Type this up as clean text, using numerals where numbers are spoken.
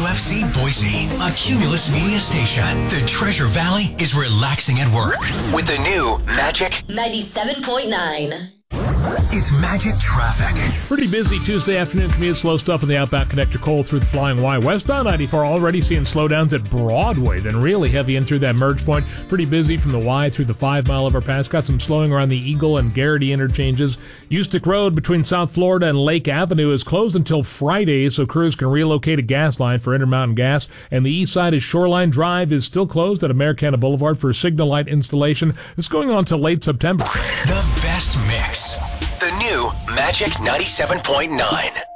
WFC Boise, a Cumulus Media station. The Treasure Valley is relaxing at work with the new Magic 97.9. It's Magic Traffic. Pretty busy Tuesday afternoon commute. Slow stuff in the outbound connector Cole through the Flying Y. Westbound 94 already seeing slowdowns at Broadway. Then really heavy in through that merge point. Pretty busy from the Y through the 5 mile overpass. Got some slowing around the Eagle and Garrity interchanges. Eustic Road between South Florida and Lake Avenue is closed until Friday, so crews can relocate a gas line for Intermountain Gas. And the east side of Shoreline Drive is still closed at Americana Boulevard for signal light installation. It's going on till late September. The best mix. The new Magic 97.9.